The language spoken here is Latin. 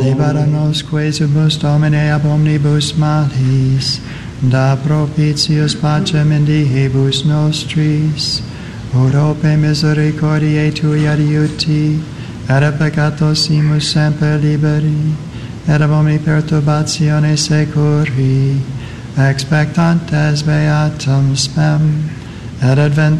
libera nos quesumus Domine ab omnibus malis, da propitius pacem in diebus nostris, urope misericordiae Tui adiuti, et a peccatosimus semper liberi, et ab omni perturbatione securi, expectantes beatum spem, et advent